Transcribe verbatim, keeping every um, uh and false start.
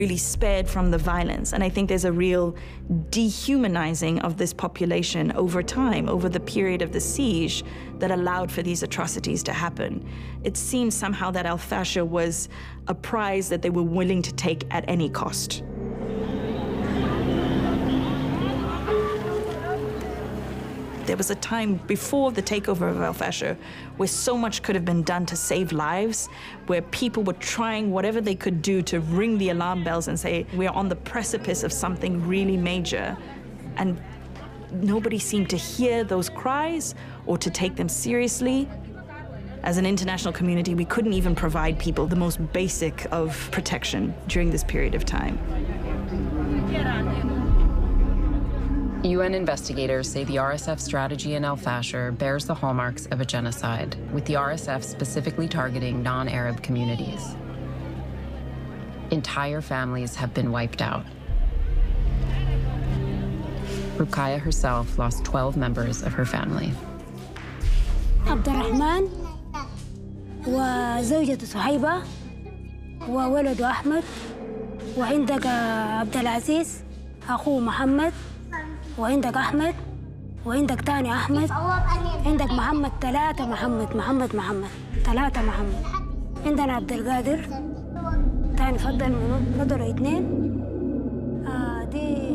really spared from the violence. And I think there's a real dehumanizing of this population over time, over the period of the siege that allowed for these atrocities to happen. It seems somehow that Al-Fasher was a prize that they were willing to take at any cost. There was a time before the takeover of Al-Fasher where so much could have been done to save lives, where people were trying whatever they could do to ring the alarm bells and say, we're on the precipice of something really major. And nobody seemed to hear those cries or to take them seriously. As an international community, we couldn't even provide people the most basic of protection during this period of time. U N investigators say the R S F strategy in Al-Fasher bears the hallmarks of a genocide, with the R S F specifically targeting non-Arab communities. Entire families have been wiped out. Ruqayya herself lost twelve members of her family. عبد الرحمن وزوجته صهيبة وولده أحمد وعندك عبد العزيز أخوه محمد وعندك أحمد وعندك تاني أحمد عندك محمد ثلاثة محمد محمد محمد ثلاثة محمد عندنا عبد القادر تاني فضل منو فضلوا اثنين آه دي